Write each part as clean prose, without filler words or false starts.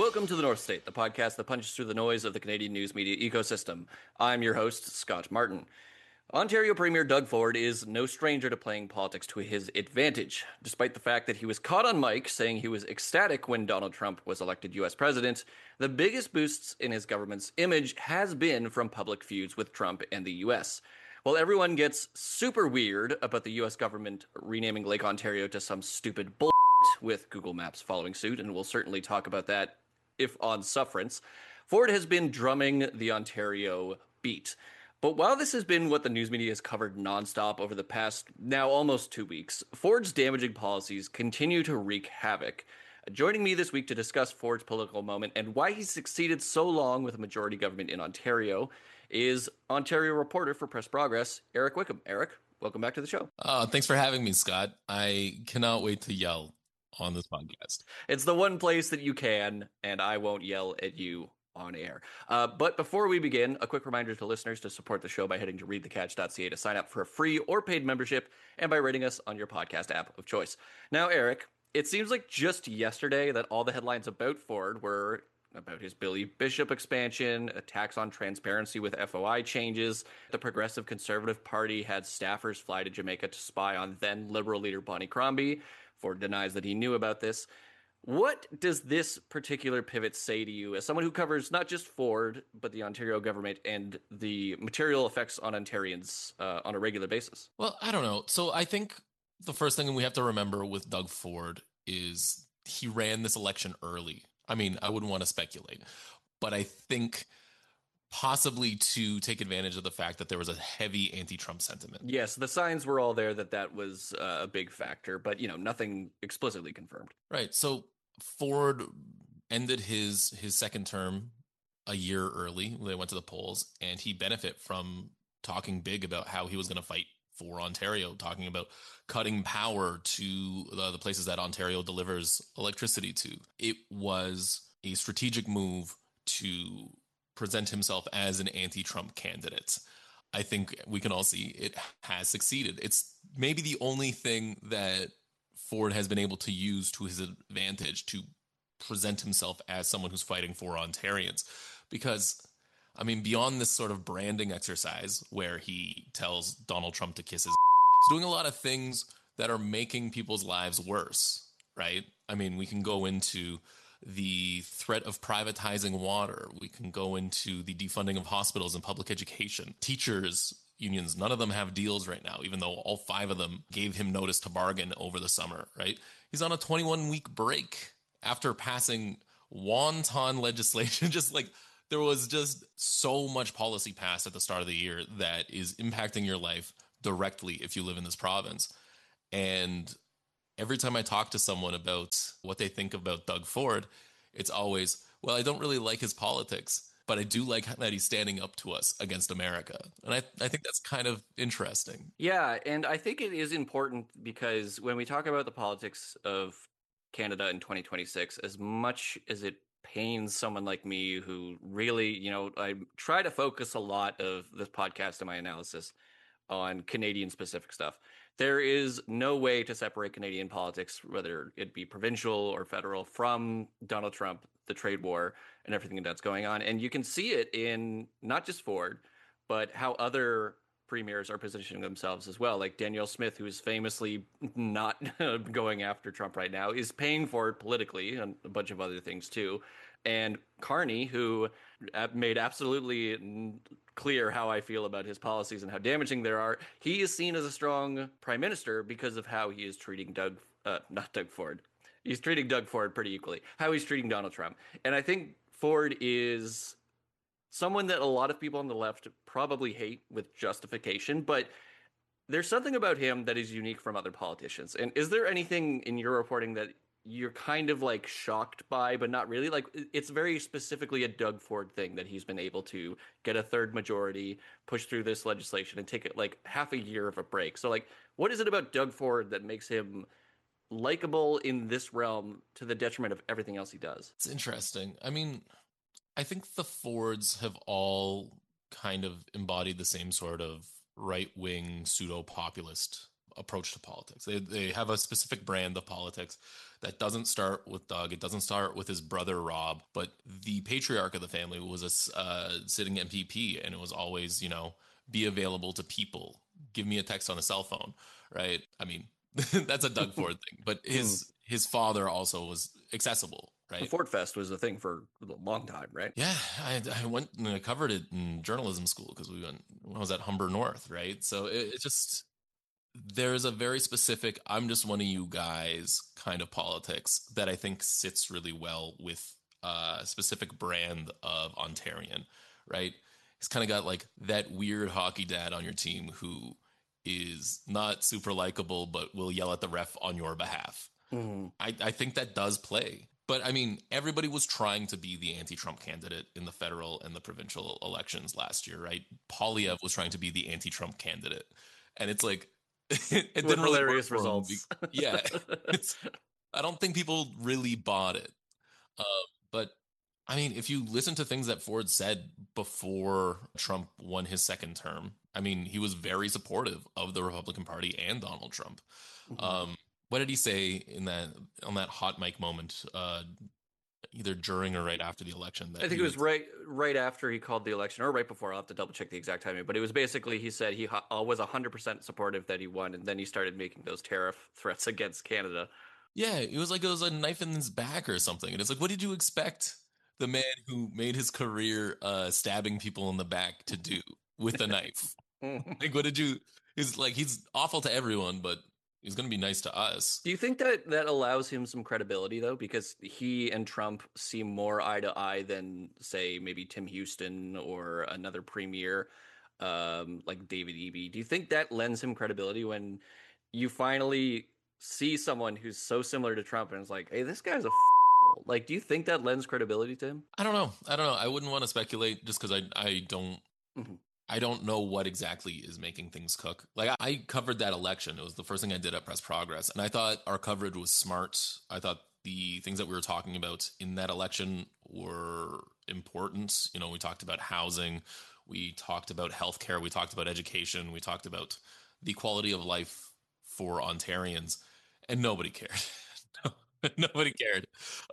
Welcome to The North State, the podcast that punches through the noise of the Canadian news media ecosystem. I'm your host, Scott Martin. Ontario Premier Doug Ford is no stranger to playing politics to his advantage. Despite the fact that he was caught on mic saying he was ecstatic when Donald Trump was elected U.S. president, the biggest boosts in his government's image has been from public feuds with Trump and the U.S. While everyone gets super weird about the U.S. government renaming Lake Ontario to some stupid bull with Google Maps following suit, and we'll certainly talk about that if on sufferance, Ford has been drumming the Ontario beat. But while this has been what the news media has covered nonstop over the past now almost 2 weeks, Ford's damaging policies continue to wreak havoc. Joining me this week to discuss Ford's political moment and why he succeeded so long with a majority government in Ontario is Ontario reporter for Press Progress, Eric Wickham. Eric, welcome back to the show. Thanks for having me, Scott. I cannot wait to yell on this podcast. It's the one place that you can, and I won't yell at you on air. But before we begin, a quick reminder to listeners to support the show by heading to readthecatch.ca to sign up for a free or paid membership and by rating us on your podcast app of choice. Now, Eric, it seems like just yesterday that all the headlines about Ford were about his Billy Bishop expansion, attacks on transparency with FOI changes. The Progressive Conservative Party had staffers fly to Jamaica to spy on then Liberal leader Bonnie Crombie. Ford denies that he knew about this. What does this particular pivot say to you as someone who covers not just Ford, but the Ontario government and the material effects on Ontarians on a regular basis? Well, I don't know. So I think the first thing we have to remember with Doug Ford is he ran this election early. I mean, I wouldn't want to speculate, but I think possibly to take advantage of the fact that there was a heavy anti-Trump sentiment. Yes, the signs were all there that was a big factor, but, nothing explicitly confirmed. Right. So Ford ended his second term a year early when they went to the polls, and he benefited from talking big about how he was going to fight for Ontario, talking about cutting power to the places that Ontario delivers electricity to. It was a strategic move to present himself as an anti-Trump candidate. I think we can all see it has succeeded. It's maybe the only thing that Ford has been able to use to his advantage to present himself as someone who's fighting for Ontarians. Because, I mean, beyond this sort of branding exercise where he tells Donald Trump to kiss his he's doing a lot of things that are making people's lives worse, right? I mean, we can go into the threat of privatizing water. We can go into the defunding of hospitals and public education. Teachers unions, none of them have deals right now, even though all 5 of them gave him notice to bargain over the summer, right? He's on a 21-week break after passing wanton legislation. Just like there was just so much policy passed at the start of the year that is impacting your life directly if you live in this province. And every time I talk to someone about what they think about Doug Ford, it's always, well, I don't really like his politics, but I do like that he's standing up to us against America. And I think that's kind of interesting. Yeah, and I think it is important because when we talk about the politics of Canada in 2026, as much as it pains someone like me who really, I try to focus a lot of this podcast and my analysis on Canadian specific stuff. There is no way to separate Canadian politics, whether it be provincial or federal, from Donald Trump, the trade war, and everything that's going on. And you can see it in not just Ford, but how other premiers are positioning themselves as well. Like Danielle Smith, who is famously not going after Trump right now, is paying for it politically and a bunch of other things too. And Carney, who made absolutely clear how I feel about his policies and how damaging they are, he is seen as a strong prime minister because of how he is treating not Doug Ford. He's treating Doug Ford pretty equally, how he's treating Donald Trump. And I think Ford is someone that a lot of people on the left probably hate with justification, but there's something about him that is unique from other politicians. And is there anything in your reporting that you're kind of like shocked by, but not really? Like, it's very specifically a Doug Ford thing that he's been able to get a third majority, push through this legislation, and take it like half a year of a break. So, like, what is it about Doug Ford that makes him likable in this realm to the detriment of everything else he does? It's interesting. I mean, I think the Fords have all kind of embodied the same sort of right-wing pseudo-populist approach to politics. They have a specific brand of politics that doesn't start with Doug. It doesn't start with his brother Rob, but the patriarch of the family was a sitting MPP, and it was always, be available to people. Give me a text on a cell phone, right? I mean, that's a Doug Ford thing, but his father also was accessible, The right? Ford Fest was a thing for a long time, right? Yeah, I went and I covered it in journalism school because we went when I was at Humber North, right? So it just there's a very specific I'm just one of you guys kind of politics that I think sits really well with a specific brand of Ontarian, right? He's kind of got like that weird hockey dad on your team who is not super likable but will yell at the ref on your behalf. Mm. I think that does play. But I mean, everybody was trying to be the anti-Trump candidate in the federal and the provincial elections last year, right? Polyev was trying to be the anti-Trump candidate. And it's like, it With didn't really work hilarious for him. results. Yeah. It's, I don't think people really bought it. Uh, but I mean, if you listen to things that Ford said before Trump won his second term, I mean, he was very supportive of the Republican Party and Donald Trump. Mhm. What did he say in that on that hot mic moment, either during or right after the election? I That think he it was was, right after he called the election, or right before. I'll have to double check the exact timing, but it was basically he said he was 100% supportive that he won, and then he started making those tariff threats against Canada. yeah, it was like it was a knife in his back or something. And it's like, what did you expect the man who made his career stabbing people in the back to do with a knife? Like, what did you? He's like he's awful to everyone, but he's gonna be nice to us. Do you think that that allows him some credibility though? Because he and Trump seem more eye to eye than, say, maybe Tim Houston or another premier, like David Eby. Do you think that lends him credibility when you finally see someone who's so similar to Trump and it's like, hey, this guy's a like? Do you think that lends credibility to him? I don't know. I don't know. I wouldn't want to speculate just because Mhm. I don't know what exactly is making things cook. Like I covered that election. It was the first thing I did at Press Progress, and I thought our coverage was smart. I thought the things that we were talking about in that election were important. We talked about housing, we talked about healthcare, we talked about education, we talked about the quality of life for Ontarians, and nobody cared. Nobody cared.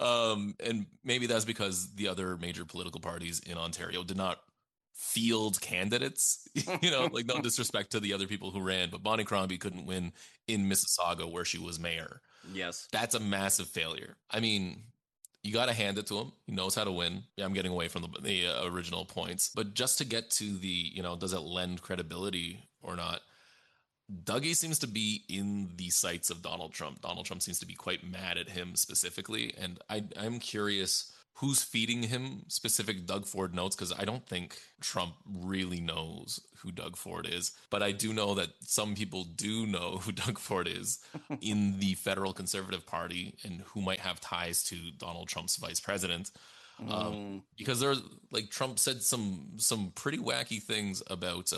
And maybe that's because the other major political parties in Ontario did not field candidates. Like no disrespect to the other people who ran, but Bonnie Crombie couldn't win in Mississauga where she was mayor. Yes. That's a massive failure. I mean, you got to hand it to him. He knows how to win. Yeah, I'm getting away from the original points, but just to get to the, does it lend credibility or not? Dougie seems to be in the sights of Donald Trump. Donald Trump seems to be quite mad at him specifically. And I'm curious who's feeding him specific Doug Ford notes because I don't think Trump really knows who Doug Ford is. But I do know that some people do know who Doug Ford is in the federal conservative party and who might have ties to Donald Trump's vice president. Because there's like Trump said some pretty wacky things about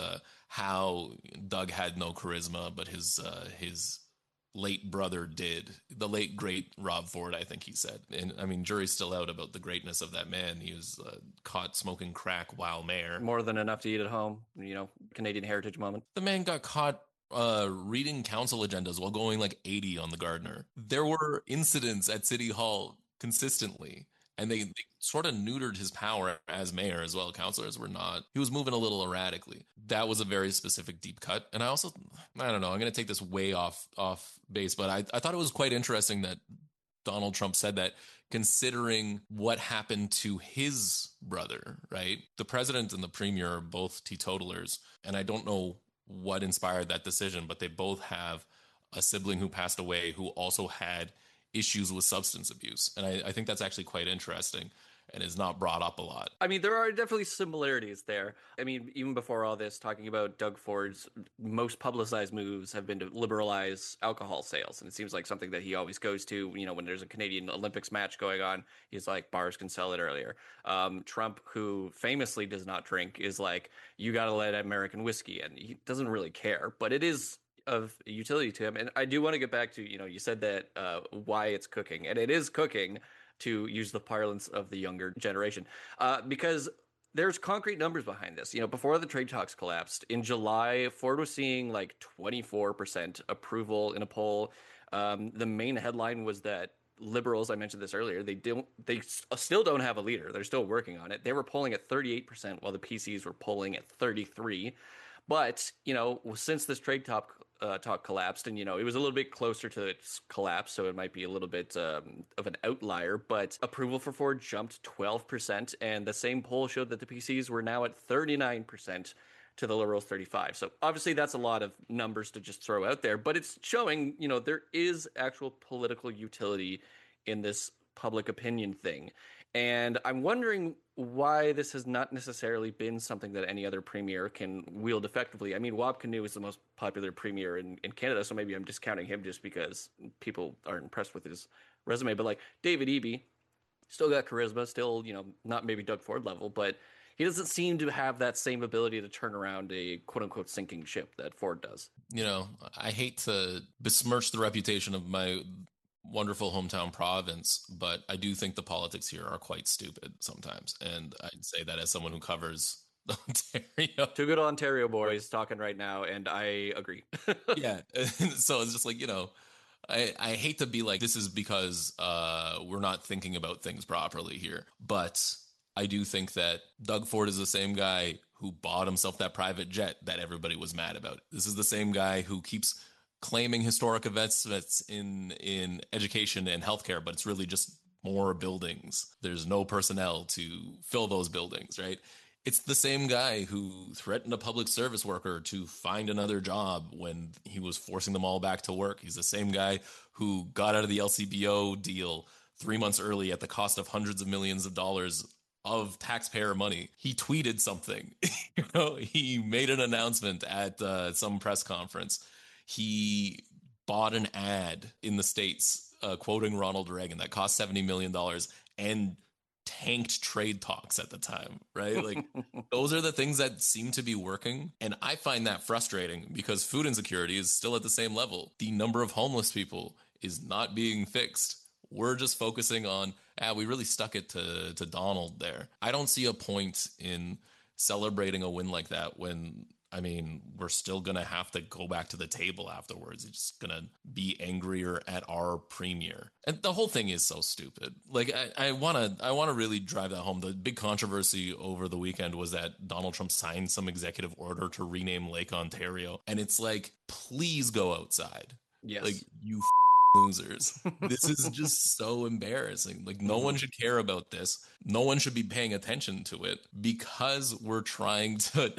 how Doug had no charisma, but his late brother did. The late great Rob Ford, I think he said. And I mean, jury's still out about the greatness of that man. He was caught smoking crack while mayor. More than enough to eat at home, Canadian heritage moment. The man got caught reading council agendas while going like 80 on the Gardner. There were incidents at City Hall consistently. And they sort of neutered his power as mayor as well. Councilors were not. He was moving a little erratically. That was a very specific deep cut. And I don't know. I'm going to take this way off base, but I thought it was quite interesting that Donald Trump said that considering what happened to his brother, right? The president and the premier are both teetotalers. And I don't know what inspired that decision, but they both have a sibling who passed away who also had issues with substance abuse. And I think that's actually quite interesting and is not brought up a lot. I mean, there are definitely similarities there. I mean, even before all this, talking about Doug Ford's most publicized moves have been to liberalize alcohol sales. And it seems like something that he always goes to, when there's a Canadian Olympics match going on, he's like, bars can sell it earlier. Trump, who famously does not drink, is like, you got to let American whiskey. And he doesn't really care, but it is of utility to him. And I do want to get back to, you said that why it's cooking, and it is cooking, to use the parlance of the younger generation, because there's concrete numbers behind this. Before the trade talks collapsed in July, Ford was seeing like 24% approval in a poll. The main headline was that liberals, I mentioned this earlier, still don't have a leader. They're still working on it. They were polling at 38% while the PCs were polling at 33. But, since this trade talk collapsed, and, it was a little bit closer to its collapse, so it might be a little bit of an outlier, but approval for Ford jumped 12%, and the same poll showed that the PCs were now at 39% to the Liberals 35. So obviously that's a lot of numbers to just throw out there, but it's showing, there is actual political utility in this public opinion thing. And I'm wondering why this has not necessarily been something that any other premier can wield effectively. I mean, Wab Kinew is the most popular premier in Canada, so maybe I'm discounting him just because people aren't impressed with his resume. But like David Eby, still got charisma, still, not maybe Doug Ford level, but he doesn't seem to have that same ability to turn around a quote unquote sinking ship that Ford does. I hate to besmirch the reputation of my wonderful hometown province, but I do think the politics here are quite stupid sometimes. And I'd say that as someone who covers Ontario. Two good Ontario boys talking right now, and I agree. Yeah. So it's just like, I hate to be like, this is because we're not thinking about things properly here. But I do think that Doug Ford is the same guy who bought himself that private jet that everybody was mad about. This is the same guy who keeps claiming historic investments in education and healthcare, but it's really just more buildings. There's no personnel to fill those buildings, right? It's the same guy who threatened a public service worker to find another job when he was forcing them all back to work. He's the same guy who got out of the LCBO deal 3 months early at the cost of hundreds of millions of dollars of taxpayer money. He tweeted something. He made an announcement at some press conference. He bought an ad in the States quoting Ronald Reagan that cost $70 million and tanked trade talks at the time, right? Like those are the things that seem to be working. And I find that frustrating because food insecurity is still at the same level. The number of homeless people is not being fixed. We're just focusing on, we really stuck it to Donald there. I don't see a point in celebrating a win like that when, we're still going to have to go back to the table afterwards. It's just going to be angrier at our premier. And the whole thing is so stupid. Like, I want to really drive that home. The big controversy over the weekend was that Donald Trump signed some executive order to rename Lake Ontario. And it's like, please go outside. Yes. Like, you losers. This is just so embarrassing. Like, no one should care about this. No one should be paying attention to it because we're trying to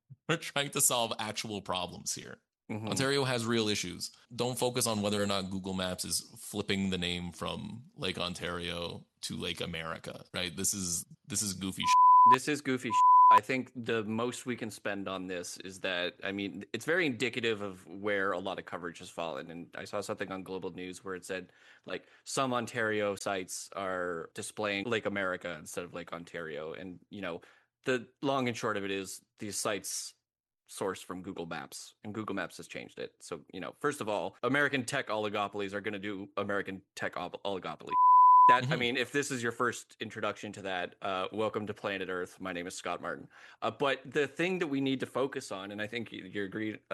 solve actual problems here. Mm-hmm. Ontario has real issues. Don't focus on whether or not Google Maps is flipping the name from Lake Ontario to Lake America, right? This is goofy shit. This is goofy shit. I think the most we can spend on this is that, it's very indicative of where a lot of coverage has fallen. And I saw something on Global News where it said, like, some Ontario sites are displaying Lake America instead of Lake Ontario. And, the long and short of it is these sites source from Google Maps, and Google Maps has changed it. So, first of all, American tech oligopolies are going to do American tech oligopoly. That, if this is your first introduction to that, welcome to Planet Earth. My name is Scott Martin. But the thing that we need to focus on, and I think you're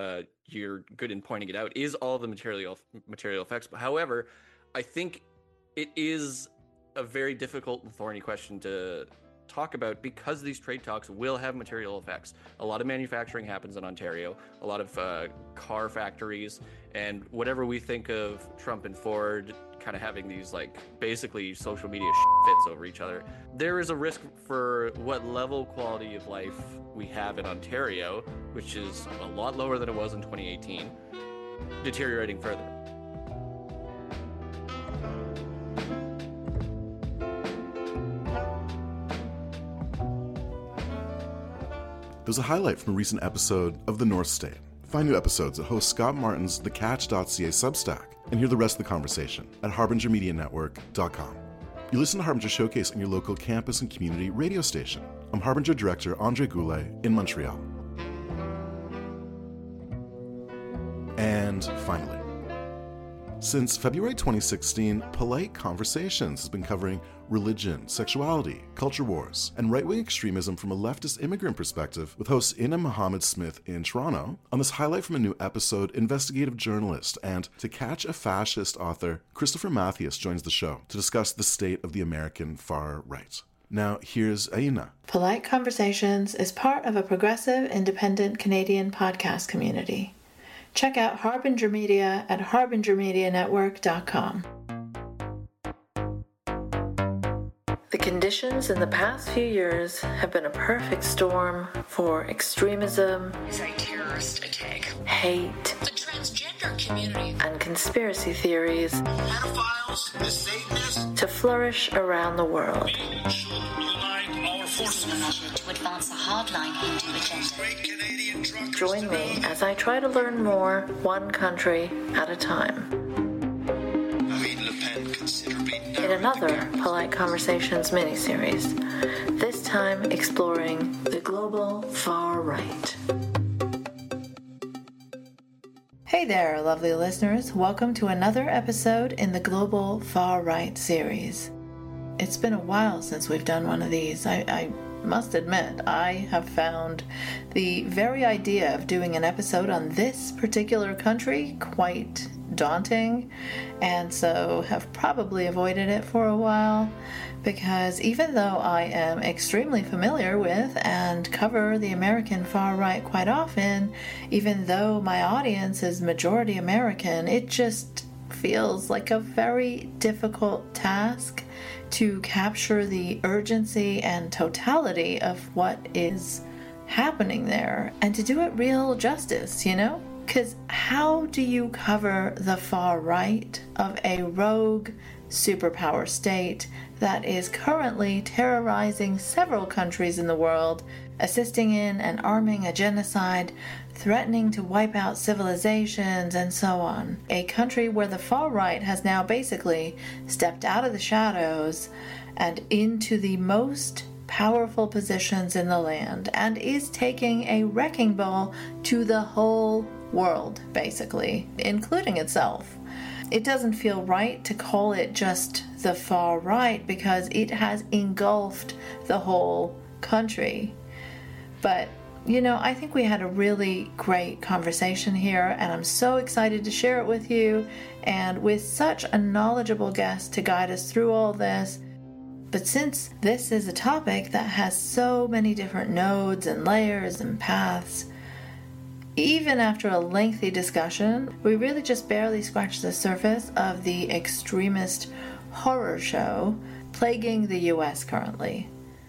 good in pointing it out, is all the material effects. But however, I think it is a very difficult and thorny question to talk about because these trade talks will have material effects. A lot of manufacturing happens in Ontario, a lot of car factories, and whatever we think of Trump and Ford kind of having these like basically social media fits over each other, there is a risk for what level quality of life we have in Ontario, which is a lot lower than it was in 2018, deteriorating further. There's a highlight from a recent episode of The North State. Find new episodes at host Scott Martin's TheCatch.ca Substack and hear the rest of the conversation at HarbingerMediaNetwork.com. You listen to Harbinger Showcase on your local campus and community radio station. I'm Harbinger Director Andre Goulet in Montreal. And finally, Since February 2016, Polite Conversations has been covering religion, sexuality, culture wars, and right-wing extremism from a leftist immigrant perspective with host Ina Muhammad Smith in Toronto. On this highlight from a new episode, investigative journalist and To Catch a Fascist author Christopher Mathias joins the show to discuss the state of the American far right. Now, here's Ina. Polite Conversations is part of a progressive, independent Canadian podcast community. Check out Harbinger Media at harbingermedianetwork.com. The conditions in the past few years have been a perfect storm for extremism, a terrorist attack, hate, the transgender community, and conspiracy theories pedophiles, the Satanists, to flourish around the world. We should unite our forces. to advance a hardline Hindu agenda. Great Canadian truckers. Join me as I try to learn more, one country at a time. Marine Le Pen considerably In another Polite Conversations miniseries, this time exploring the global far right. Hey there, lovely listeners. Welcome to another episode in the Global Far Right series. It's been a while since we've done one of these. I must admit, I have found the very idea of doing an episode on this particular country quite daunting, and so have probably avoided it for a while, because even though I am extremely familiar with and cover the American far right quite often, even though my audience is majority American, it just feels like a very difficult task to capture the urgency and totality of what is happening there and to do it real justice, you know? Because how do you cover the far right of a rogue superpower state that is currently terrorizing several countries in the world, assisting in and arming a genocide, threatening to wipe out civilizations, and so on? A country where the far right has now basically stepped out of the shadows and into the most powerful positions in the land and is taking a wrecking ball to the whole world, basically, including itself. It doesn't feel right to call it just the far right because it has engulfed the whole country. But, you know, I think we had a really great conversation here, and I'm so excited to share it with you, and with such a knowledgeable guest to guide us through all this. But since this is a topic that has so many different nodes and layers and paths, even after a lengthy discussion, we really just barely scratched the surface of the extremist horror show plaguing the US currently.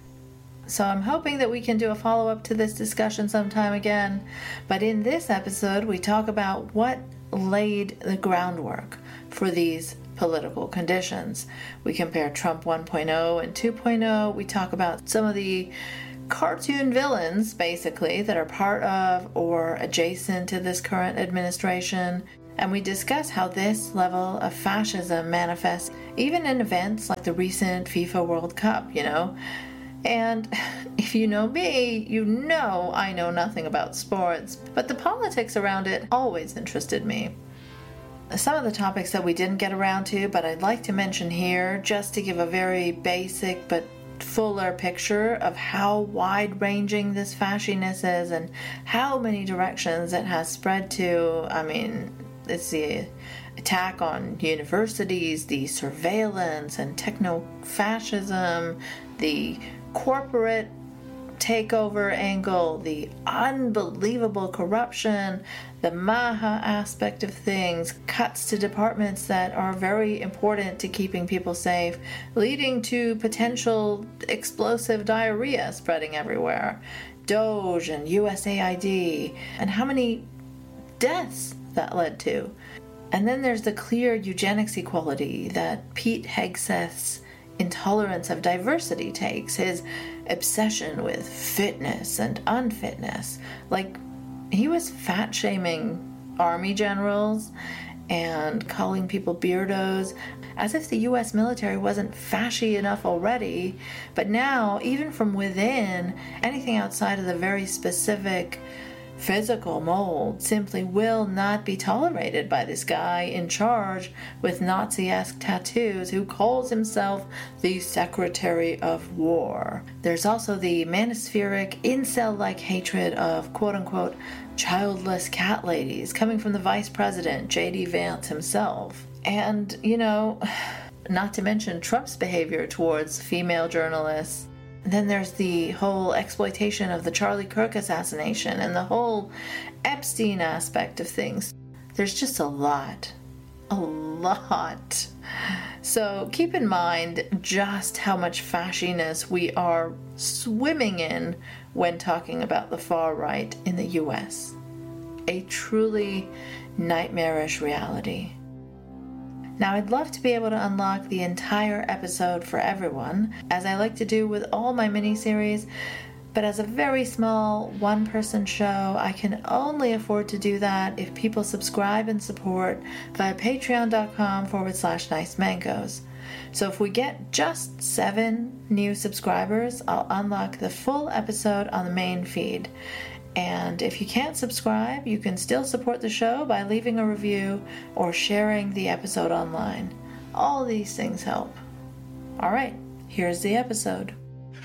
So I'm hoping that we can do a follow-up to this discussion sometime again. But in this episode, we talk about what laid the groundwork for these political conditions. We compare Trump 1.0 and 2.0. We talk about some of the cartoon villains, basically, that are part of or adjacent to this current administration. And we discuss how this level of fascism manifests even in events like the recent FIFA World Cup, you know. And if you know me, you know I know nothing about sports, but the politics around it always interested me. Some of the topics that we didn't get around to, but I'd like to mention here, just to give a very basic but fuller picture of how wide-ranging this fasciness is and how many directions it has spread to. I mean, it's the attack on universities, the surveillance and techno-fascism, the corporate takeover angle, the unbelievable corruption, the Maha aspect of things, cuts to departments that are very important to keeping people safe, leading to potential explosive diarrhea spreading everywhere, Doge and USAID, and how many deaths that led to. And then there's the clear eugenics equality that Pete Hegseth's intolerance of diversity takes, his obsession with fitness and unfitness. Like, he was fat shaming army generals and calling people beardos, as if the US military wasn't fashy enough already. But now, even from within, anything outside of the very specific physical mold simply will not be tolerated by this guy in charge with Nazi-esque tattoos who calls himself the Secretary of War. There's also the manospheric, incel-like hatred of quote-unquote childless cat ladies coming from the Vice President, J.D. Vance himself. And, not to mention Trump's behavior towards female journalists. Then there's the whole exploitation of the Charlie Kirk assassination and the whole Epstein aspect of things. There's just a lot. So keep in mind just how much fasciness we are swimming in when talking about the far right in the US. A truly nightmarish reality. Now, I'd love to be able to unlock the entire episode for everyone, as I like to do with all my miniseries, but as a very small one-person show, I can only afford to do that if people subscribe and support via patreon.com/nice mangoes. So if we get just 7 new subscribers, I'll unlock the full episode on the main feed. And if you can't subscribe, you can still support the show by leaving a review or sharing the episode online. All these things help. All right, here's the episode.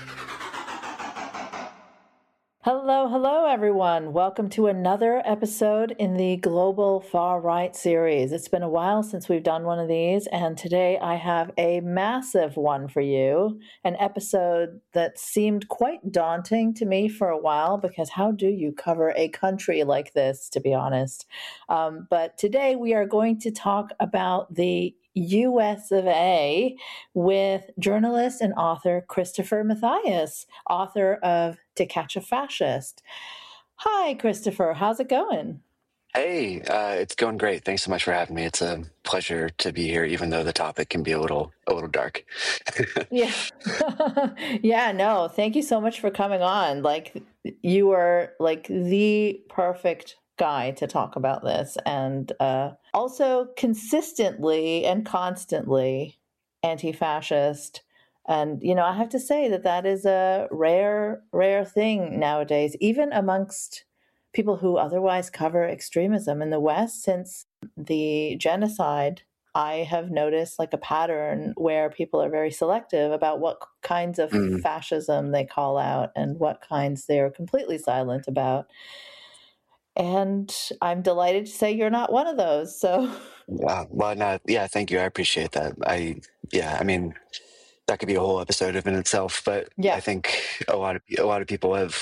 Hello, everyone. Welcome to another episode in the Global Far Right series. It's been a while since we've done one of these, and today I have a massive one for you, an episode that seemed quite daunting to me for a while, because how do you cover a country like this, to be honest? But today we are going to talk about the US of A with journalist and author Christopher Mathias, author of To Catch a Fascist. Hi, Christopher. How's it going? Hey, it's going great. Thanks so much for having me. It's a pleasure to be here, even though the topic can be a little dark. Yeah. Yeah, no, thank you so much for coming on. Like, you are like the perfect guy to talk about this, and also consistently and constantly anti-fascist. And I have to say that is a rare thing nowadays, even amongst people who otherwise cover extremism in the West. Since the genocide, I have noticed like a pattern where people are very selective about what kinds of fascism they call out and what kinds they're completely silent about. And I'm delighted to say you're not one of those. So, Thank you. I appreciate that. I mean, that could be a whole episode in itself. But yeah. I think a lot of people have,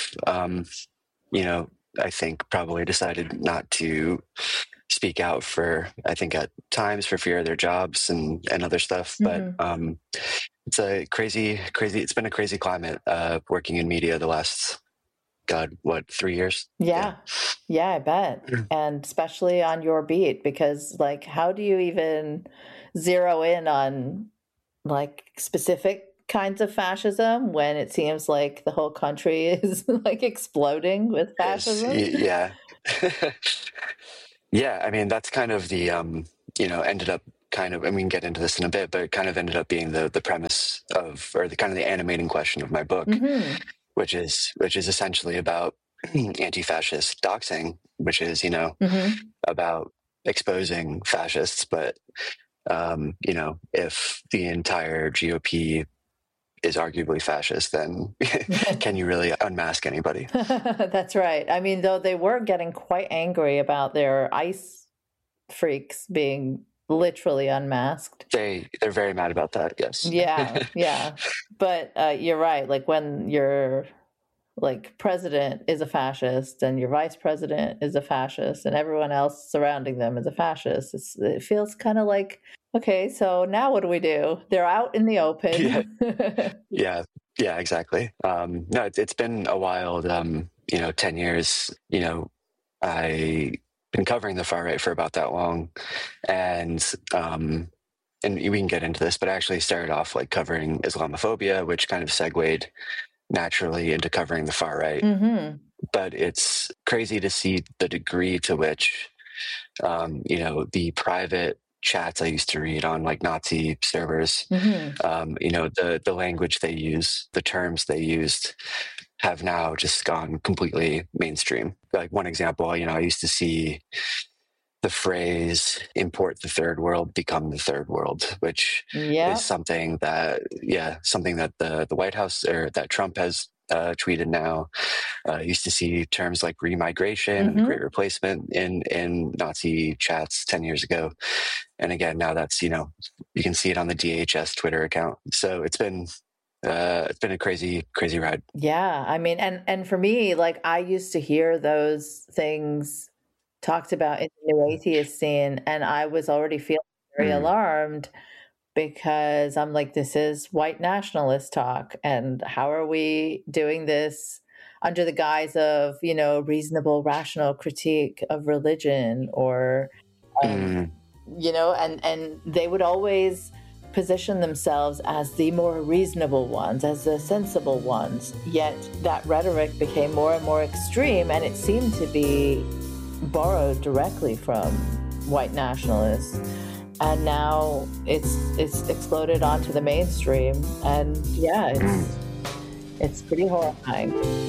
I think probably decided not to speak out for, I think at times for fear of their jobs and other stuff. But it's a crazy. It's been a crazy climate working in media the last. God, 3 years? Yeah, I bet. And especially on your beat, because like, how do you even zero in on like specific kinds of fascism when it seems like the whole country is like exploding with fascism? Yeah. Yeah, I mean, that's kind of the, ended up kind of, I mean, get into this in a bit, but it kind of ended up being the premise of, or the kind of the animating question of my book. Which is essentially about anti-fascist doxing, which is, about exposing fascists. But, if the entire GOP is arguably fascist, then can you really unmask anybody? That's right. I mean, though they were getting quite angry about their ICE freaks being literally unmasked. They're very mad about that. Yes. Yeah. But you're right. Like when your like president is a fascist and your vice president is a fascist and everyone else surrounding them is a fascist, it feels kind of like, okay, so now what do we do? They're out in the open. Yeah, exactly. No, it's been a wild, 10 years. I been covering the far right for about that long, and we can get into this, but I actually started off like covering Islamophobia, which kind of segued naturally into covering the far right. But it's crazy to see the degree to which the private chats I used to read on like Nazi servers, the language they use, the terms they used, have now just gone completely mainstream. Like one example, I used to see the phrase "import the third world, become the third world," which is something that the White House, or that Trump has tweeted now. Used to see terms like remigration, the Great Replacement in Nazi chats 10 years ago. And again, now that's, you can see it on the DHS Twitter account. So it's been a crazy ride. Yeah. I mean, and for me, like, I used to hear those things talked about in the New Atheist scene, and I was already feeling very alarmed, because I'm like, this is white nationalist talk, and how are we doing this under the guise of, reasonable, rational critique of religion, or, and they would always position themselves as the more reasonable ones, as the sensible ones. Yet that rhetoric became more and more extreme, and it seemed to be borrowed directly from white nationalists. And now it's exploded onto the mainstream, and it's pretty horrifying.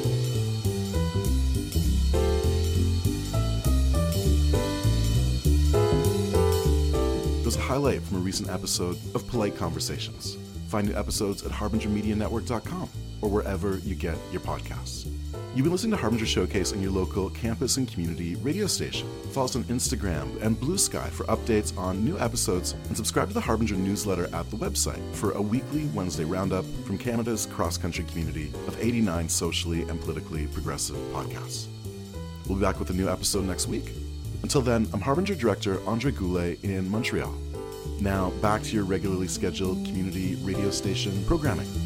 It was a highlight from a recent episode of Polite Conversations. Find new episodes at harbingermedianetwork.com or wherever you get your podcasts. You've been listening to Harbinger Showcase on your local campus and community radio station. Follow us on Instagram and Blue Sky for updates on new episodes, and subscribe to the Harbinger newsletter at the website for a weekly Wednesday roundup from Canada's cross-country community of 89 socially and politically progressive podcasts. We'll be back with a new episode next week. Until then, I'm Harbinger Director Andre Goulet in Montreal. Now, back to your regularly scheduled community radio station programming.